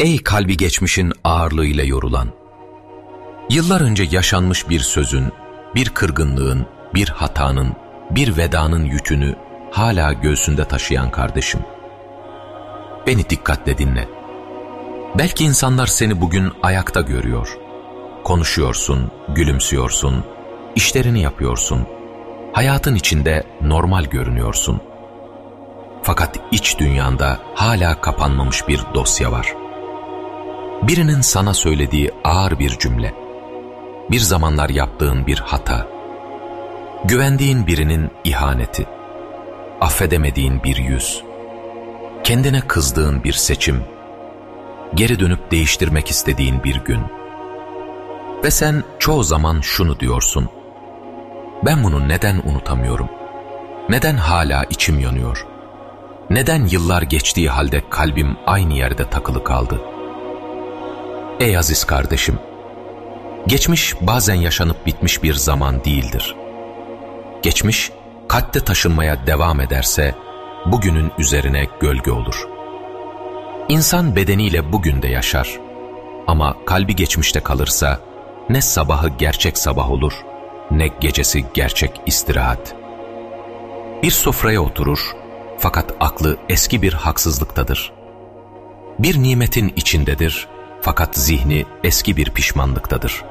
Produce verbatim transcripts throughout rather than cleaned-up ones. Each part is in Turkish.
Ey kalbi geçmişin ağırlığıyla yorulan, yıllar önce yaşanmış bir sözün, bir kırgınlığın, bir hatanın, bir vedanın yükünü hala göğsünde taşıyan kardeşim. Beni dikkatle dinle. Belki insanlar seni bugün ayakta görüyor. Konuşuyorsun, gülümsüyorsun, işlerini yapıyorsun. Hayatın içinde normal görünüyorsun. Fakat iç dünyanda hala kapanmamış bir dosya var. Birinin sana söylediği ağır bir cümle, bir zamanlar yaptığın bir hata, güvendiğin birinin ihaneti, affedemediğin bir yüz, kendine kızdığın bir seçim, geri dönüp değiştirmek istediğin bir gün. Ve sen çoğu zaman şunu diyorsun: ben bunu neden unutamıyorum? Neden hala içim yanıyor? Neden yıllar geçtiği halde kalbim aynı yerde takılı kaldı? Ey aziz kardeşim, geçmiş bazen yaşanıp bitmiş bir zaman değildir. Geçmiş, kalpte taşınmaya devam ederse, bugünün üzerine gölge olur. İnsan bedeniyle bugün de yaşar. Ama kalbi geçmişte kalırsa, ne sabahı gerçek sabah olur, ne gecesi gerçek istirahat. Bir sofraya oturur, fakat aklı eski bir haksızlıktadır. Bir nimetin içindedir, fakat zihni eski bir pişmanlıktadır.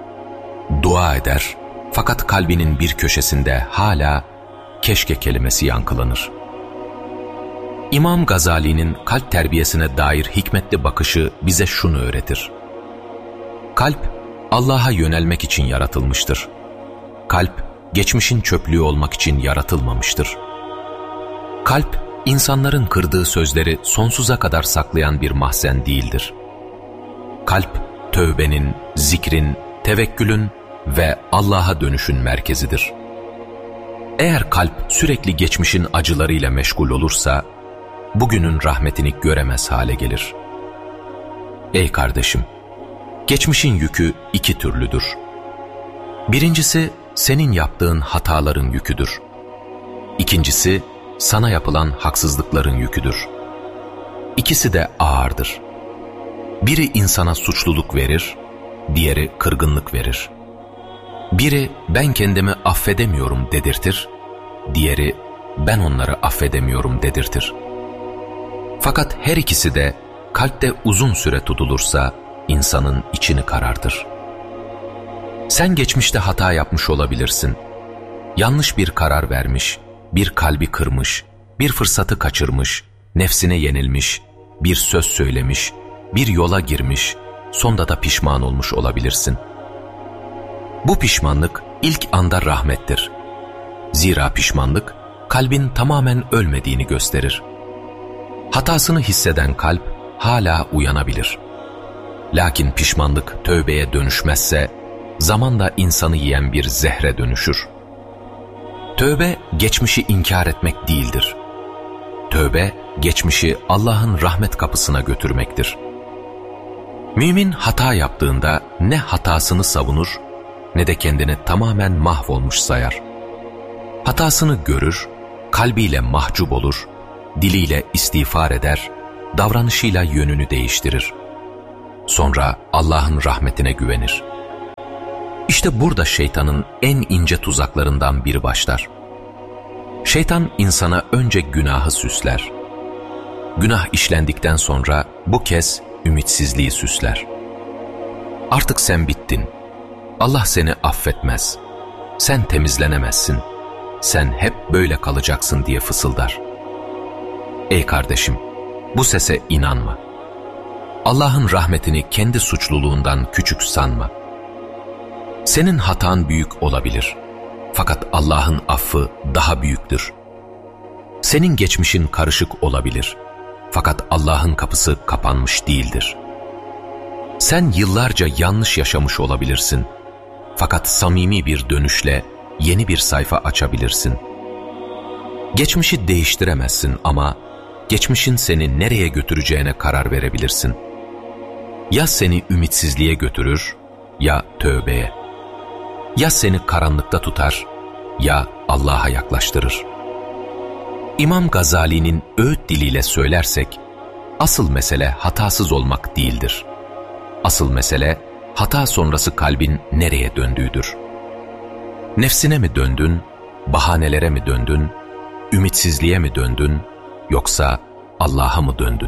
Dua eder, fakat kalbinin bir köşesinde hala keşke kelimesi yankılanır. İmam Gazali'nin kalp terbiyesine dair hikmetli bakışı bize şunu öğretir: kalp, Allah'a yönelmek için yaratılmıştır. Kalp, geçmişin çöplüğü olmak için yaratılmamıştır. Kalp, insanların kırdığı sözleri sonsuza kadar saklayan bir mahzen değildir. Kalp, tövbenin, zikrin, tevekkülün ve Allah'a dönüşün merkezidir. Eğer kalp sürekli geçmişin acılarıyla meşgul olursa, bugünün rahmetini göremez hale gelir. Ey kardeşim, geçmişin yükü iki türlüdür. Birincisi, senin yaptığın hataların yüküdür. İkincisi, sana yapılan haksızlıkların yüküdür. İkisi de ağırdır. Biri insana suçluluk verir, diğeri kırgınlık verir. Biri ben kendimi affedemiyorum dedirtir, diğeri ben onları affedemiyorum dedirtir. Fakat her ikisi de kalpte uzun süre tutulursa insanın içini karartır. Sen geçmişte hata yapmış olabilirsin. Yanlış bir karar vermiş, bir kalbi kırmış, bir fırsatı kaçırmış, nefsine yenilmiş, bir söz söylemiş, bir yola girmiş, sonda da pişman olmuş olabilirsin. Bu pişmanlık ilk anda rahmettir. Zira pişmanlık kalbin tamamen ölmediğini gösterir. Hatasını hisseden kalp hala uyanabilir. Lakin pişmanlık tövbeye dönüşmezse zamanla insanı yiyen bir zehre dönüşür. Tövbe geçmişi inkar etmek değildir. Tövbe geçmişi Allah'ın rahmet kapısına götürmektir. Mümin hata yaptığında ne hatasını savunur ne de kendini tamamen mahvolmuş sayar. Hatasını görür, kalbiyle mahcup olur, diliyle istiğfar eder, davranışıyla yönünü değiştirir. Sonra Allah'ın rahmetine güvenir. İşte burada şeytanın en ince tuzaklarından biri başlar. Şeytan insana önce günahı süsler. Günah işlendikten sonra bu kez ümitsizliği süsler. Artık sen bittin. Allah seni affetmez. Sen temizlenemezsin. Sen hep böyle kalacaksın diye fısıldar. Ey kardeşim, bu sese inanma. Allah'ın rahmetini kendi suçluluğundan küçük sanma. Senin hatan büyük olabilir. Fakat Allah'ın affı daha büyüktür. Senin geçmişin karışık olabilir. Fakat Allah'ın kapısı kapanmış değildir. Sen yıllarca yanlış yaşamış olabilirsin. Fakat samimi bir dönüşle yeni bir sayfa açabilirsin. Geçmişi değiştiremezsin ama geçmişin seni nereye götüreceğine karar verebilirsin. Ya seni ümitsizliğe götürür ya tövbeye. Ya seni karanlıkta tutar ya Allah'a yaklaştırır. İmam Gazali'nin öğüt diliyle söylersek, Asıl mesele hatasız olmak değildir. Asıl mesele hata sonrası kalbin nereye döndüğüdür. Nefsine mi döndün, bahanelere mi döndün, ümitsizliğe mi döndün, yoksa Allah'a mı döndün?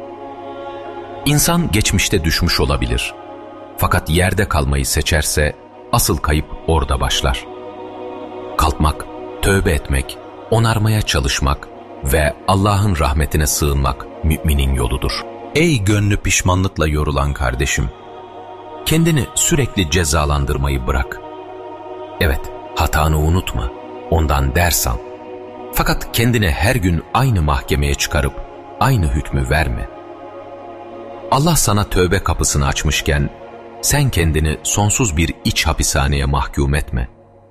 İnsan geçmişte düşmüş olabilir. Fakat yerde kalmayı seçerse asıl kayıp orada başlar. Kalkmak, tövbe etmek, onarmaya çalışmak ve Allah'ın rahmetine sığınmak müminin yoludur. Ey gönlü pişmanlıkla yorulan kardeşim! Kendini sürekli cezalandırmayı bırak. Evet, hatanı unutma, ondan ders al. Fakat kendine her gün aynı mahkemeye çıkarıp aynı hükmü verme. Allah sana tövbe kapısını açmışken sen kendini sonsuz bir iç hapishaneye mahkum etme.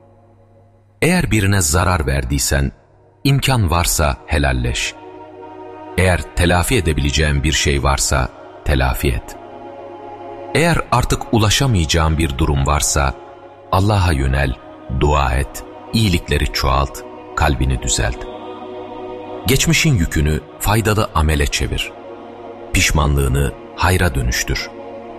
Eğer birine zarar verdiysen, imkan varsa helalleş. Eğer telafi edebileceğin bir şey varsa telafi et. Eğer artık ulaşamayacağın bir durum varsa Allah'a yönel, dua et, iyilikleri çoğalt, kalbini düzelt. Geçmişin yükünü faydalı amele çevir. Pişmanlığını hayra dönüştür.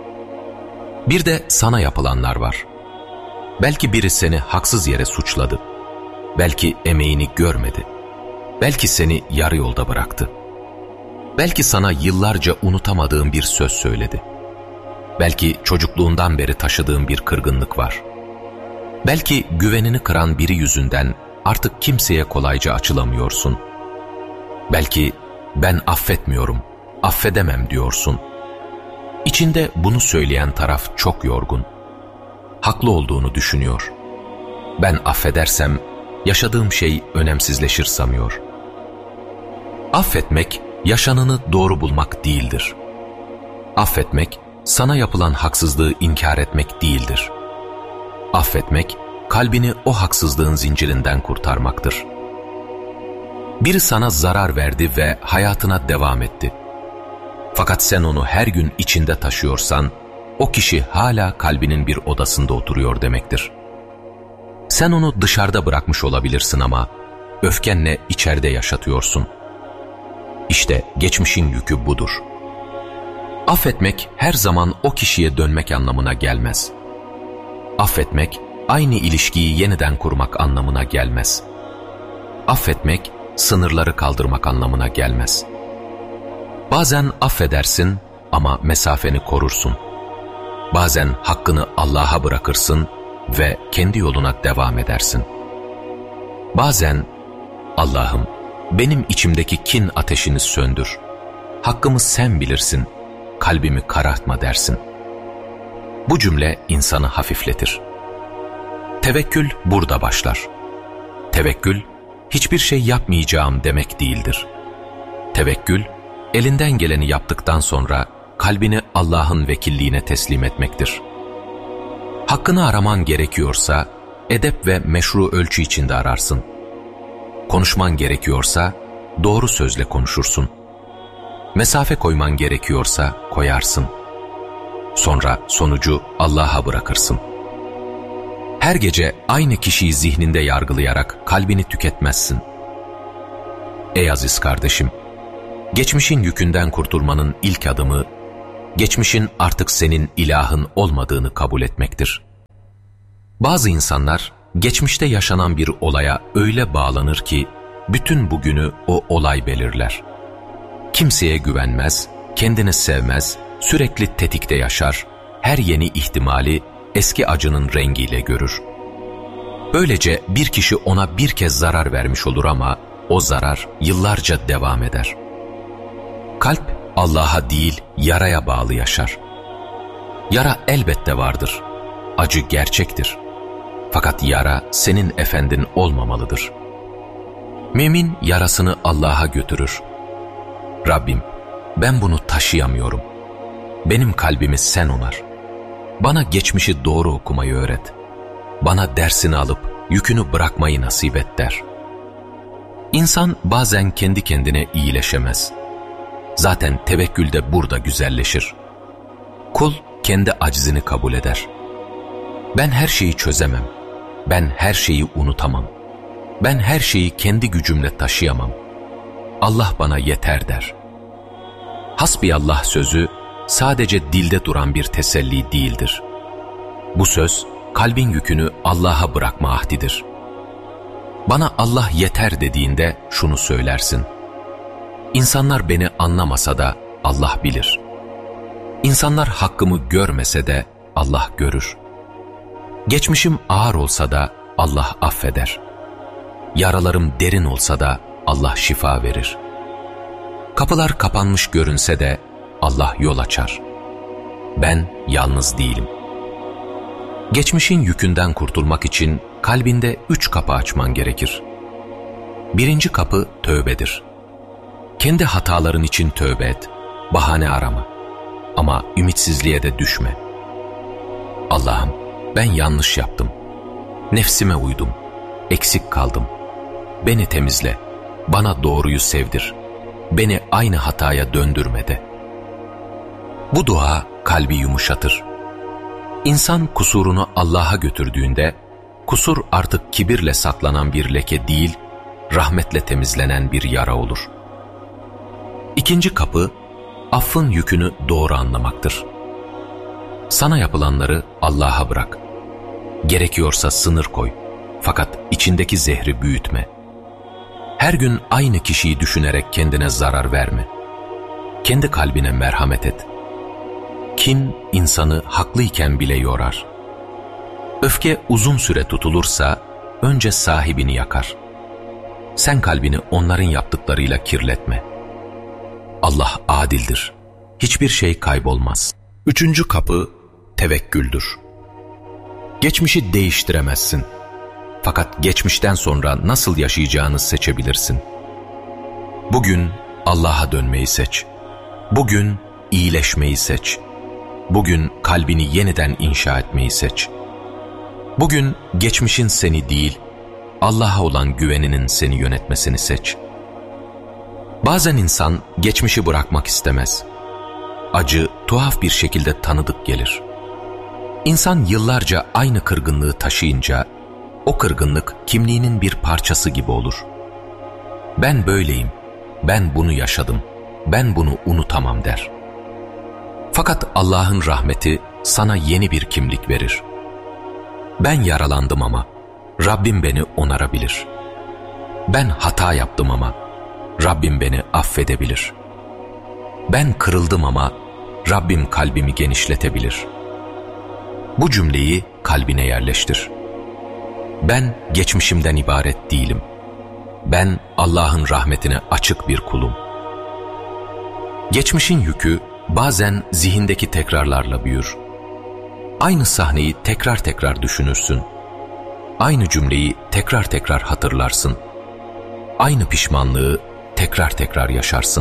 Bir de sana yapılanlar var. Belki biri seni haksız yere suçladı. Belki emeğini görmedi. Belki seni yarı yolda bıraktı. Belki sana yıllarca unutamadığın bir söz söyledi. Belki çocukluğundan beri taşıdığın bir kırgınlık var. Belki güvenini kıran biri yüzünden artık kimseye kolayca açılamıyorsun. Belki ben affetmiyorum, affedemem diyorsun. İçinde bunu söyleyen taraf çok yorgun. Haklı olduğunu düşünüyor. Ben affedersem yaşadığım şey önemsizleşir sanıyor. Affetmek, yaşananı doğru bulmak değildir. Affetmek, sana yapılan haksızlığı inkar etmek değildir. Affetmek, kalbini o haksızlığın zincirinden kurtarmaktır. Biri sana zarar verdi ve hayatına devam etti. Fakat sen onu her gün içinde taşıyorsan, o kişi hala kalbinin bir odasında oturuyor demektir. Sen onu dışarıda bırakmış olabilirsin ama öfkenle içeride yaşatıyorsun. İşte geçmişin yükü budur. Affetmek her zaman o kişiye dönmek anlamına gelmez. Affetmek, aynı ilişkiyi yeniden kurmak anlamına gelmez. Affetmek, sınırları kaldırmak anlamına gelmez. Bazen affedersin ama mesafeni korursun. Bazen hakkını Allah'a bırakırsın ve kendi yoluna devam edersin. Bazen, Allah'ım benim içimdeki kin ateşini söndür. Hakkımı sen bilirsin, kalbimi karartma dersin. Bu cümle insanı hafifletir. Tevekkül burada başlar. Tevekkül, hiçbir şey yapmayacağım demek değildir. Tevekkül, elinden geleni yaptıktan sonra kalbini Allah'ın vekilliğine teslim etmektir. Hakkını araman gerekiyorsa, edep ve meşru ölçü içinde ararsın. Konuşman gerekiyorsa, doğru sözle konuşursun. Mesafe koyman gerekiyorsa koyarsın. Sonra sonucu Allah'a bırakırsın. Her gece aynı kişiyi zihninde yargılayarak kalbini tüketmezsin. Ey aziz kardeşim, geçmişin yükünden kurtulmanın ilk adımı, geçmişin artık senin ilahın olmadığını kabul etmektir. Bazı insanlar, geçmişte yaşanan bir olaya öyle bağlanır ki, bütün bugünü o olay belirler. Kimseye güvenmez, kendini sevmez, sürekli tetikte yaşar, her yeni ihtimali eski acının rengiyle görür. Böylece bir kişi ona bir kez zarar vermiş olur ama o zarar yıllarca devam eder. Kalp Allah'a değil yaraya bağlı yaşar. Yara elbette vardır, acı gerçektir. Fakat yara senin efendin olmamalıdır. Mümin yarasını Allah'a götürür. Rabbim, ben bunu taşıyamıyorum. Benim kalbimi sen onar. Bana geçmişi doğru okumayı öğret. Bana dersini alıp yükünü bırakmayı nasip et der. İnsan bazen kendi kendine iyileşemez. Zaten tevekkül de burada güzelleşir. Kul kendi aczini kabul eder. Ben her şeyi çözemem. Ben her şeyi unutamam. Ben her şeyi kendi gücümle taşıyamam. Allah bana yeter der. Hasbiyallah sözü sadece dilde duran bir teselli değildir. Bu söz kalbin yükünü Allah'a bırakma ahdidir. Bana Allah yeter dediğinde şunu söylersin: İnsanlar beni anlamasa da Allah bilir. İnsanlar hakkımı görmese de Allah görür. Geçmişim ağır olsa da Allah affeder. Yaralarım derin olsa da Allah şifa verir. Kapılar kapanmış görünse de Allah yol açar. Ben yalnız değilim. Geçmişin yükünden kurtulmak için kalbinde üç kapı açman gerekir. Birinci kapı tövbedir. Kendi hataların için tövbe et, bahane arama. Ama ümitsizliğe de düşme. Allah'ım, ben yanlış yaptım. Nefsime uydum, eksik kaldım. Beni temizle, bana doğruyu sevdir. Beni aynı hataya döndürme de. Bu dua kalbi yumuşatır. İnsan kusurunu Allah'a götürdüğünde, kusur artık kibirle saklanan bir leke değil, rahmetle temizlenen bir yara olur. İkinci kapı, affın yükünü doğru anlamaktır. Sana yapılanları Allah'a bırak. Gerekiyorsa sınır koy, fakat içindeki zehri büyütme. Her gün aynı kişiyi düşünerek kendine zarar verme. Kendi kalbine merhamet et. Kin insanı haklıyken bile yorar. Öfke uzun süre tutulursa önce sahibini yakar. Sen kalbini onların yaptıklarıyla kirletme. Allah adildir. Hiçbir şey kaybolmaz. Üçüncü kapı tevekküldür. Geçmişi değiştiremezsin. Fakat geçmişten sonra nasıl yaşayacağını seçebilirsin. Bugün Allah'a dönmeyi seç. Bugün iyileşmeyi seç. Bugün kalbini yeniden inşa etmeyi seç. Bugün geçmişin seni değil, Allah'a olan güveninin seni yönetmesini seç. Bazen insan geçmişi bırakmak istemez. Acı tuhaf bir şekilde tanıdık gelir. İnsan yıllarca aynı kırgınlığı taşıyınca, o kırgınlık kimliğinin bir parçası gibi olur. Ben böyleyim, ben bunu yaşadım, ben bunu unutamam der. Fakat Allah'ın rahmeti sana yeni bir kimlik verir. Ben yaralandım ama Rabbim beni onarabilir. Ben hata yaptım ama Rabbim beni affedebilir. Ben kırıldım ama Rabbim kalbimi genişletebilir. Bu cümleyi kalbine yerleştir. Ben geçmişimden ibaret değilim. Ben Allah'ın rahmetine açık bir kulum. Geçmişin yükü bazen zihindeki tekrarlarla büyür. Aynı sahneyi tekrar tekrar düşünürsün. Aynı cümleyi tekrar tekrar hatırlarsın. Aynı pişmanlığı tekrar tekrar yaşarsın.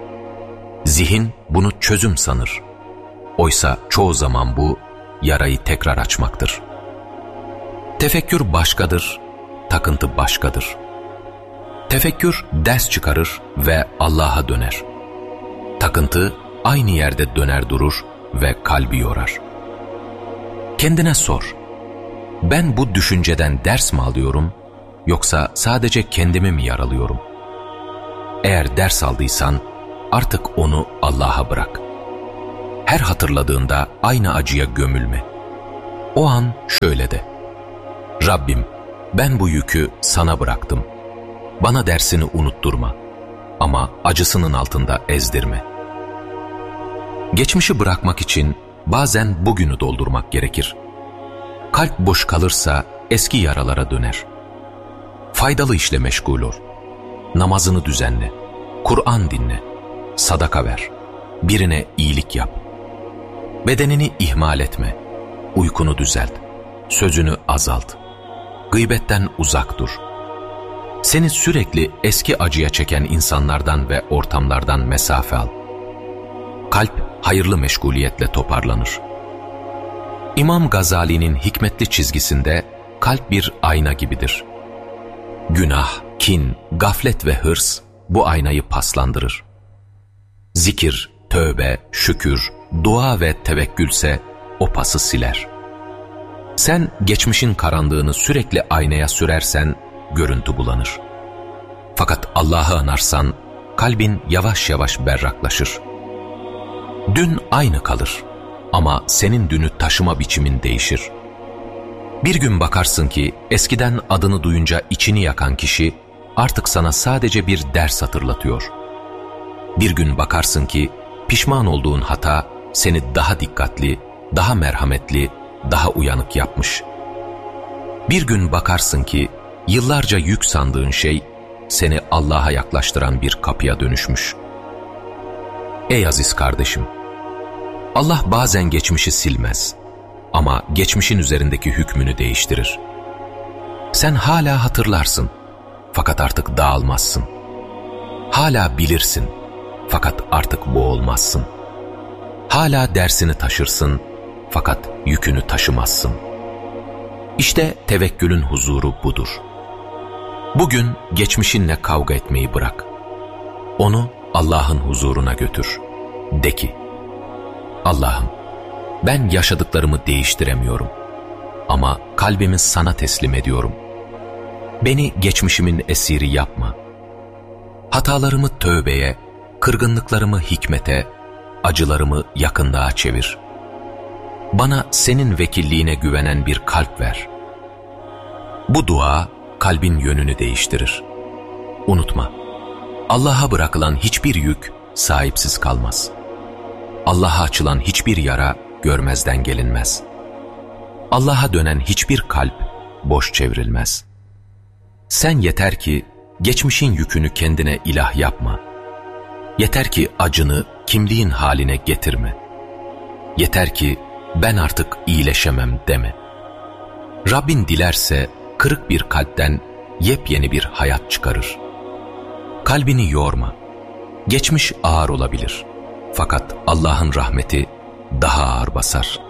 Zihin bunu çözüm sanır. Oysa çoğu zaman bu yarayı tekrar açmaktır. Tefekkür başkadır, takıntı başkadır. Tefekkür ders çıkarır ve Allah'a döner. Takıntı aynı yerde döner durur ve kalbi yorar. Kendine sor. Ben bu düşünceden ders mi alıyorum, yoksa sadece kendimi mi yaralıyorum? Eğer ders aldıysan artık onu Allah'a bırak. Her hatırladığında aynı acıya gömülme. O an şöyle de: Rabbim, ben bu yükü sana bıraktım. Bana dersini unutturma ama acısının altında ezdirme. Geçmişi bırakmak için bazen bugünü doldurmak gerekir. Kalp boş kalırsa eski yaralara döner. Faydalı işle meşgul ol. Namazını düzenle. Kur'an dinle. Sadaka ver. Birine iyilik yap. Bedenini ihmal etme. Uykunu düzelt. Sözünü azalt. Gıybetten uzak dur. Seni sürekli eski acıya çeken insanlardan ve ortamlardan mesafe al. Kalp hayırlı meşguliyetle toparlanır. İmam Gazali'nin hikmetli çizgisinde kalp bir ayna gibidir. Günah, kin, gaflet ve hırs bu aynayı paslandırır. Zikir, tövbe, şükür, dua ve tevekkülse o pası siler. Sen geçmişin karanlığını sürekli aynaya sürersen görüntü bulanır. Fakat Allah'ı anarsan kalbin yavaş yavaş berraklaşır. Dün aynı kalır ama senin dünü taşıma biçimin değişir. Bir gün bakarsın ki eskiden adını duyunca içini yakan kişi artık sana sadece bir ders hatırlatıyor. Bir gün bakarsın ki pişman olduğun hata seni daha dikkatli, daha merhametli, daha uyanık yapmış. Bir gün bakarsın ki yıllarca yük sandığın şey seni Allah'a yaklaştıran bir kapıya dönüşmüş. Ey aziz kardeşim, Allah bazen geçmişi silmez ama geçmişin üzerindeki hükmünü değiştirir. Sen hala hatırlarsın fakat artık dağılmazsın. Hala bilirsin fakat artık boğulmazsın. Hala dersini taşırsın fakat yükünü taşımazsın. İşte tevekkülün huzuru budur. Bugün geçmişinle kavga etmeyi bırak. Onu Allah'ın huzuruna götür. De ki, Allah'ım, ben yaşadıklarımı değiştiremiyorum ama kalbimi sana teslim ediyorum. Beni geçmişimin esiri yapma. Hatalarımı tövbeye, kırgınlıklarımı hikmete, acılarımı yakınlığa çevir. Bana senin vekilliğine güvenen bir kalp ver. Bu dua kalbin yönünü değiştirir. Unutma, Allah'a bırakılan hiçbir yük sahipsiz kalmaz. Allah'a açılan hiçbir yara görmezden gelinmez. Allah'a dönen hiçbir kalp boş çevrilmez. Sen yeter ki geçmişin yükünü kendine ilah yapma. Yeter ki acını kimliğin haline getirme. Yeter ki ben artık iyileşemem deme. Rabbin dilerse kırık bir kalpten yepyeni bir hayat çıkarır. Kalbini yorma. Geçmiş ağır olabilir. Fakat Allah'ın rahmeti daha ağır basar.